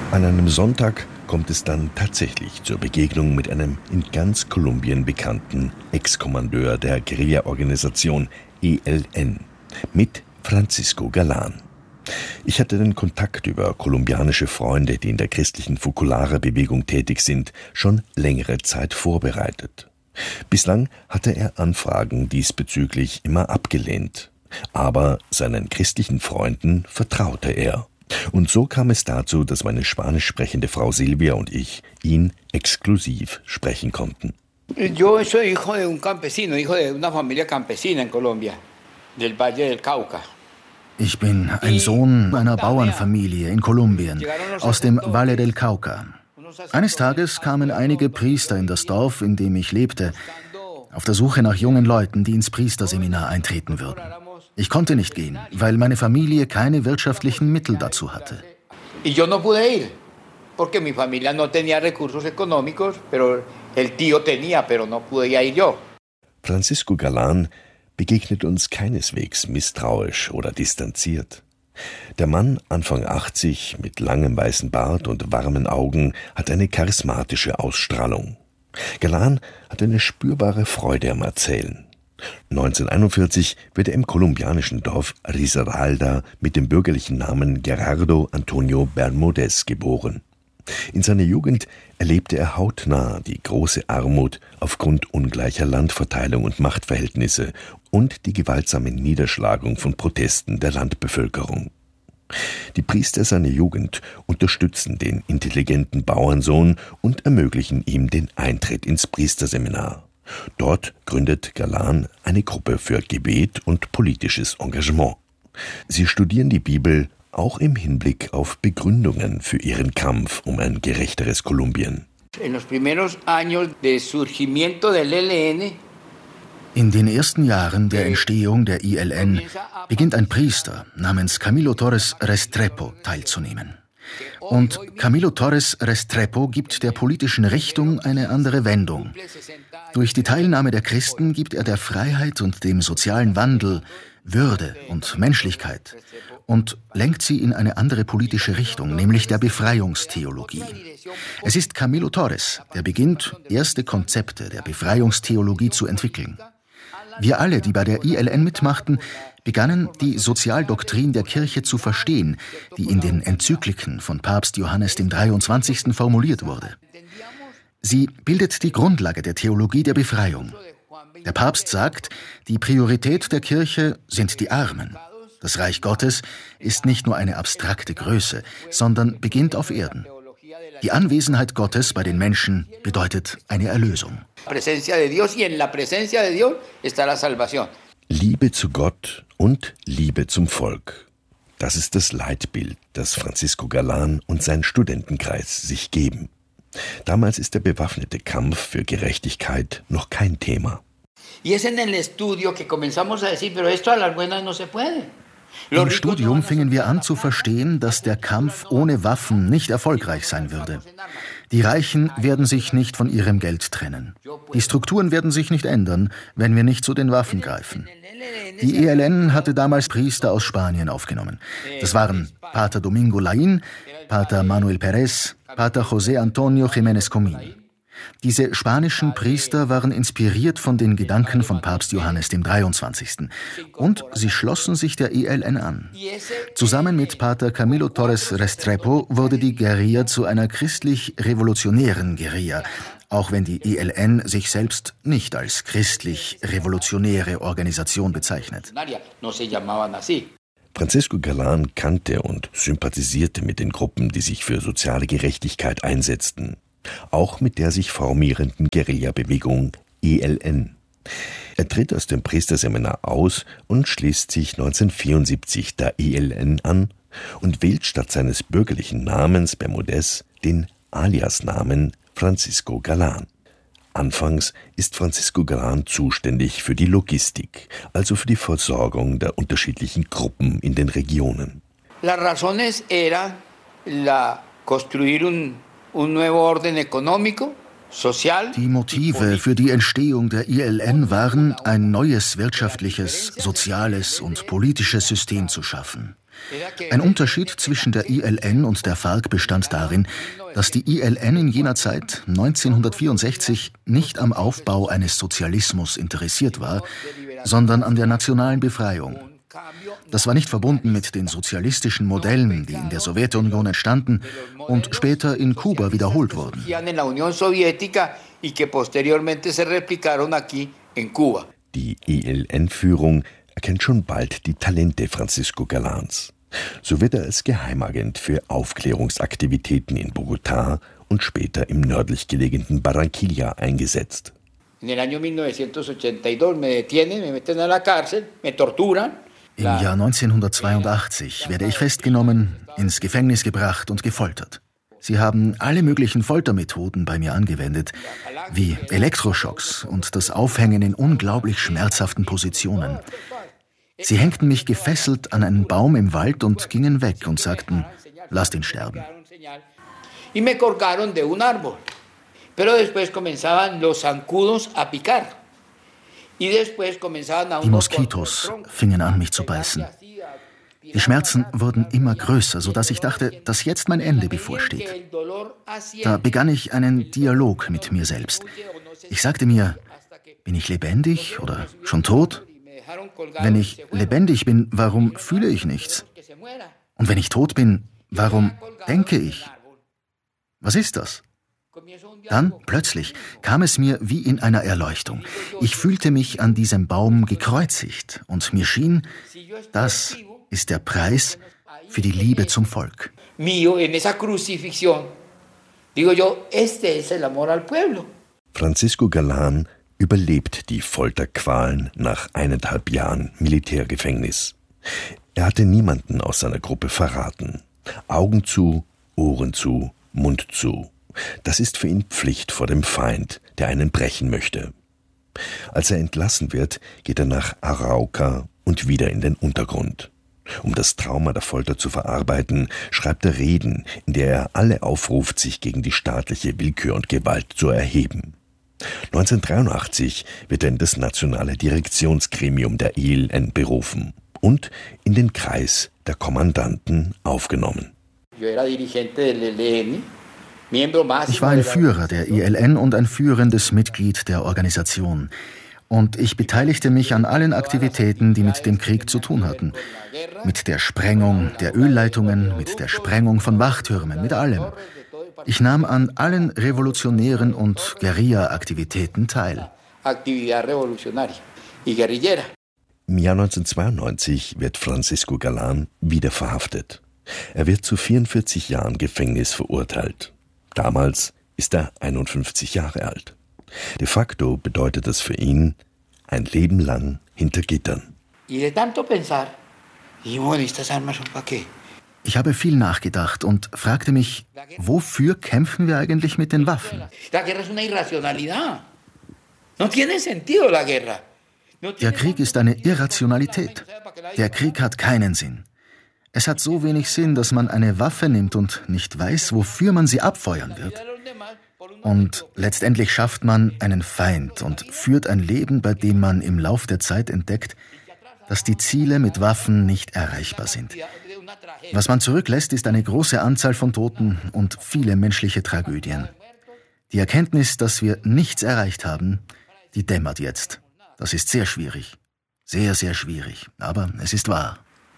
An einem Sonntag kommt es dann tatsächlich zur Begegnung mit einem in ganz Kolumbien bekannten Ex-Kommandeur der Guerilla-Organisation ELN, mit Francisco Galán. Ich hatte den Kontakt über kolumbianische Freunde, die in der christlichen Focolare-Bewegung tätig sind, schon längere Zeit vorbereitet. Bislang hatte er Anfragen diesbezüglich immer abgelehnt. Aber seinen christlichen Freunden vertraute er. Und so kam es dazu, dass meine spanisch sprechende Frau Silvia und ich ihn exklusiv sprechen konnten. Yo soy hijo de un campesino, hijo de una familia campesina en Colombia, del Valle del Cauca. Ich bin ein Sohn einer Bauernfamilie in Kolumbien, aus dem Valle del Cauca. Eines Tages kamen einige Priester in das Dorf, in dem ich lebte, auf der Suche nach jungen Leuten, die ins Priesterseminar eintreten würden. Ich konnte nicht gehen, weil meine Familie keine wirtschaftlichen Mittel dazu hatte. Y yo no pude ir, porque mi familia no tenía recursos económicos, pero el tío tenía, pero no pude ir yo. Francisco Galán begegnet uns keineswegs misstrauisch oder distanziert. Der Mann, Anfang 80, mit langem weißen Bart und warmen Augen, hat eine charismatische Ausstrahlung. Galán hat eine spürbare Freude am Erzählen. 1941 wird er im kolumbianischen Dorf Risaralda mit dem bürgerlichen Namen Gerardo Antonio Bermúdez geboren. In seiner Jugend erlebte er hautnah die große Armut aufgrund ungleicher Landverteilung und Machtverhältnisse und die gewaltsame Niederschlagung von Protesten der Landbevölkerung. Die Priester seiner Jugend unterstützen den intelligenten Bauernsohn und ermöglichen ihm den Eintritt ins Priesterseminar. Dort gründet Galán eine Gruppe für Gebet und politisches Engagement. Sie studieren die Bibel auch im Hinblick auf Begründungen für ihren Kampf um ein gerechteres Kolumbien. In den ersten Jahren der Entstehung der ILN beginnt ein Priester namens Camilo Torres Restrepo teilzunehmen. Und Camilo Torres Restrepo gibt der politischen Richtung eine andere Wendung. Durch die Teilnahme der Christen gibt er der Freiheit und dem sozialen Wandel Würde und Menschlichkeit und lenkt sie in eine andere politische Richtung, nämlich der Befreiungstheologie. Es ist Camilo Torres, der beginnt, erste Konzepte der Befreiungstheologie zu entwickeln. Wir alle, die bei der ILN mitmachten, begannen, die Sozialdoktrin der Kirche zu verstehen, die in den Enzykliken von Papst Johannes dem 23. formuliert wurde. Sie bildet die Grundlage der Theologie der Befreiung. Der Papst sagt, die Priorität der Kirche sind die Armen. Das Reich Gottes ist nicht nur eine abstrakte Größe, sondern beginnt auf Erden. Die Anwesenheit Gottes bei den Menschen bedeutet eine Erlösung. Liebe zu Gott und Liebe zum Volk. Das ist das Leitbild, das Francisco Galán und sein Studentenkreis sich geben. Damals ist der bewaffnete Kampf für Gerechtigkeit noch kein Thema. Im Studium fingen wir an zu verstehen, dass der Kampf ohne Waffen nicht erfolgreich sein würde. Die Reichen werden sich nicht von ihrem Geld trennen. Die Strukturen werden sich nicht ändern, wenn wir nicht zu den Waffen greifen. Die ELN hatte damals Priester aus Spanien aufgenommen. Das waren Pater Domingo Laín, Pater Manuel Pérez, Pater José Antonio Jiménez Comín. Diese spanischen Priester waren inspiriert von den Gedanken von Papst Johannes dem 23. Und sie schlossen sich der ELN an. Zusammen mit Pater Camilo Torres Restrepo wurde die Guerilla zu einer christlich-revolutionären Guerilla, auch wenn die ELN sich selbst nicht als christlich-revolutionäre Organisation bezeichnet. Francisco Galán kannte und sympathisierte mit den Gruppen, die sich für soziale Gerechtigkeit einsetzten. Auch mit der sich formierenden Guerilla-Bewegung ELN. Er tritt aus dem Priesterseminar aus und schließt sich 1974 der ELN an und wählt statt seines bürgerlichen Namens Bermúdez den Aliasnamen Francisco Galán. Anfangs ist Francisco Galán zuständig für die Logistik, also für die Versorgung der unterschiedlichen Gruppen in den Regionen. Las razones era construir un nuevo orden económico, social. Die Motive für die Entstehung der ILN waren, ein neues wirtschaftliches, soziales und politisches System zu schaffen. Ein Unterschied zwischen der ILN und der FARC bestand darin, dass die ILN in jener Zeit, 1964, nicht am Aufbau eines Sozialismus interessiert war, sondern an der nationalen Befreiung. Das war nicht verbunden mit den sozialistischen Modellen, die in der Sowjetunion entstanden und später in Kuba wiederholt wurden. Die ELN-Führung erkennt schon bald die Talente Francisco Galans. So wird er als Geheimagent für Aufklärungsaktivitäten in Bogotá und später im nördlich gelegenen Barranquilla eingesetzt. Im Jahr 1982 werde ich festgenommen, ins Gefängnis gebracht und gefoltert. Sie haben alle möglichen Foltermethoden bei mir angewendet, wie Elektroschocks und das Aufhängen in unglaublich schmerzhaften Positionen. Sie hängten mich gefesselt an einen Baum im Wald und gingen weg und sagten, lasst ihn sterben. Y me colgaron de un árbol. Pero después comenzaban los zancudos a picar. Y después comenzaban a Die Moskitos fingen an, mich zu beißen. Die Schmerzen wurden immer größer, sodass ich dachte, dass jetzt mein Ende bevorsteht. Da begann ich einen Dialog mit mir selbst. Ich sagte mir, bin ich lebendig oder schon tot? Wenn ich lebendig bin, warum fühle ich nichts? Und wenn ich tot bin, warum denke ich? Was ist das? Dann, plötzlich, kam es mir wie in einer Erleuchtung. Ich fühlte mich an diesem Baum gekreuzigt und mir schien, das ist der Preis für die Liebe zum Volk. Francisco Galán überlebt die Folterqualen nach 1,5 Jahren Militärgefängnis. Er hatte niemanden aus seiner Gruppe verraten. Augen zu, Ohren zu, Mund zu. Das ist für ihn Pflicht vor dem Feind, der einen brechen möchte. Als er entlassen wird, geht er nach Arauca und wieder in den Untergrund. Um das Trauma der Folter zu verarbeiten, schreibt er Reden, in der er alle aufruft, sich gegen die staatliche Willkür und Gewalt zu erheben. 1983 wird er in das nationale Direktionsgremium der ELN berufen und in den Kreis der Kommandanten aufgenommen. Ich war ein Führer der ELN und ein führendes Mitglied der Organisation. Und ich beteiligte mich an allen Aktivitäten, die mit dem Krieg zu tun hatten. Mit der Sprengung der Ölleitungen, mit der Sprengung von Wachtürmen, mit allem. Ich nahm an allen revolutionären und Guerilla-Aktivitäten teil. Im Jahr 1992 wird Francisco Galán wieder verhaftet. Er wird zu 44 Jahren Gefängnis verurteilt. Damals ist er 51 Jahre alt. De facto bedeutet das für ihn ein Leben lang hinter Gittern. Ich habe viel nachgedacht und fragte mich, wofür kämpfen wir eigentlich mit den Waffen? Der Krieg ist eine Irrationalität. Der Krieg hat keinen Sinn. Es hat so wenig Sinn, dass man eine Waffe nimmt und nicht weiß, wofür man sie abfeuern wird. Und letztendlich schafft man einen Feind und führt ein Leben, bei dem man im Lauf der Zeit entdeckt, dass die Ziele mit Waffen nicht erreichbar sind. Was man zurücklässt, ist eine große Anzahl von Toten und viele menschliche Tragödien. Die Erkenntnis, dass wir nichts erreicht haben, die dämmert jetzt. Das ist sehr schwierig. Sehr, sehr schwierig. Aber es ist wahr.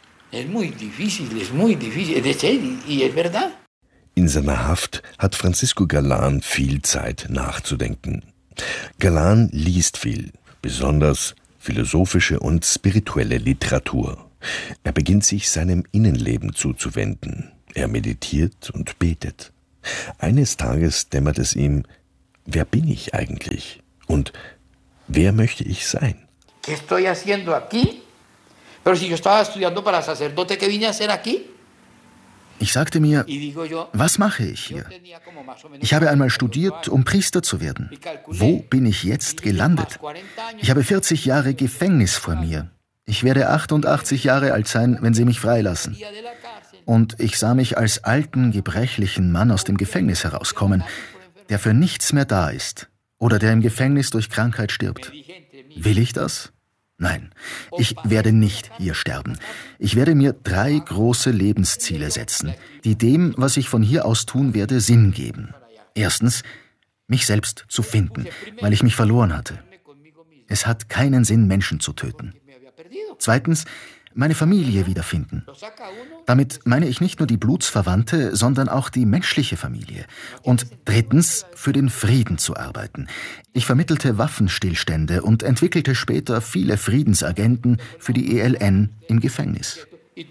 In seiner Haft hat Francisco Galán viel Zeit nachzudenken. Galán liest viel, besonders philosophische und spirituelle Literatur. Er beginnt sich seinem Innenleben zuzuwenden. Er meditiert und betet. Eines Tages dämmert es ihm, wer bin ich eigentlich? Und wer möchte ich sein? ¿Qué estoy haciendo aquí? Pero si yo estaba estudiando para sacerdote, ¿qué vine a hacer aquí? Ich sagte mir, was mache ich hier? Ich habe einmal studiert, um Priester zu werden. Wo bin ich jetzt gelandet? Ich habe 40 Jahre Gefängnis vor mir. Ich werde 88 Jahre alt sein, wenn sie mich freilassen. Und ich sah mich als alten, gebrechlichen Mann aus dem Gefängnis herauskommen, der für nichts mehr da ist oder der im Gefängnis durch Krankheit stirbt. Will ich das? Nein, ich werde nicht hier sterben. Ich werde mir 3 große Lebensziele setzen, die dem, was ich von hier aus tun werde, Sinn geben. Erstens, mich selbst zu finden, weil ich mich verloren hatte. Es hat keinen Sinn, Menschen zu töten. Zweitens, meine Familie wiederfinden. Damit meine ich nicht nur die Blutsverwandte, sondern auch die menschliche Familie. Und drittens, für den Frieden zu arbeiten. Ich vermittelte Waffenstillstände und entwickelte später viele Friedensagenten für die ELN im Gefängnis.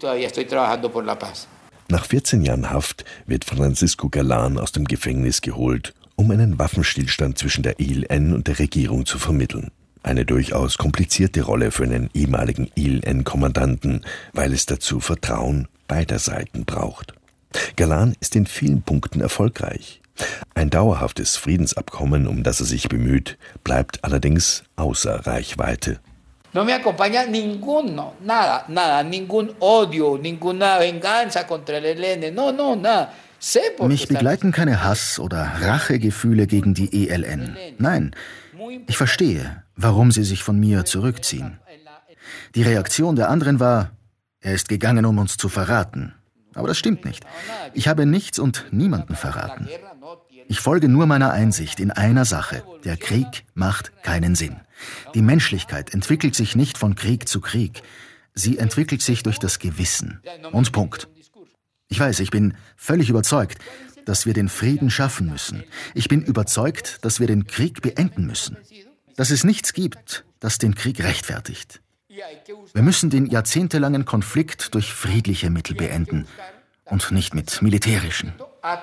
Nach 14 Jahren Haft wird Francisco Galán aus dem Gefängnis geholt, um einen Waffenstillstand zwischen der ELN und der Regierung zu vermitteln. Eine durchaus komplizierte Rolle für einen ehemaligen ELN-Kommandanten, weil es dazu Vertrauen beider Seiten braucht. Galán ist in vielen Punkten erfolgreich. Ein dauerhaftes Friedensabkommen, um das er sich bemüht, bleibt allerdings außer Reichweite. No me acompaña ninguno, nada, ningún odio, ninguna venganza contra el ELN, no, nada. Mich begleiten keine Hass- oder Rachegefühle gegen die ELN. Nein, ich verstehe, warum sie sich von mir zurückziehen. Die Reaktion der anderen war, er ist gegangen, um uns zu verraten. Aber das stimmt nicht. Ich habe nichts und niemanden verraten. Ich folge nur meiner Einsicht in einer Sache. Der Krieg macht keinen Sinn. Die Menschlichkeit entwickelt sich nicht von Krieg zu Krieg. Sie entwickelt sich durch das Gewissen. Und Punkt. Ich weiß, ich bin völlig überzeugt, dass wir den Frieden schaffen müssen. Ich bin überzeugt, dass wir den Krieg beenden müssen. Dass es nichts gibt, das den Krieg rechtfertigt. Wir müssen den jahrzehntelangen Konflikt durch friedliche Mittel beenden und nicht mit militärischen.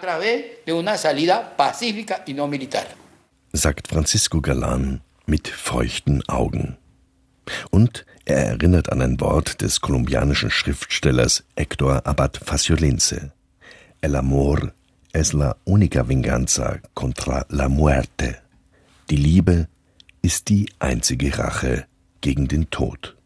Sagt Francisco Galán mit feuchten Augen. Und er erinnert an ein Wort des kolumbianischen Schriftstellers Héctor Abad Faciolince. El amor es la única venganza contra la muerte. Die Liebe ist die einzige Rache gegen den Tod.